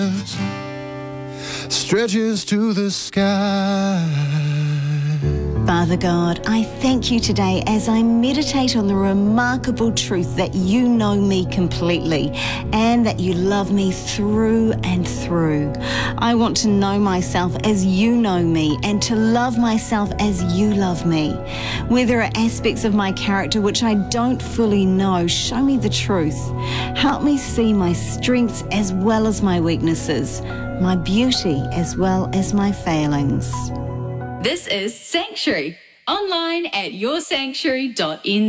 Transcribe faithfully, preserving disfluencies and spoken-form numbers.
stretches to the sky. Father God, I thank you today as I meditate on the remarkable truth that you know me completely and that you love me through and through. I want to know myself as you know me and to love myself as you love me. Where there are aspects of my character which I don't fully know, show me the truth. Help me see my strengths as well as my weaknesses, my beauty as well as my failings. This is Sanctuary, online at your sanctuary dot n z.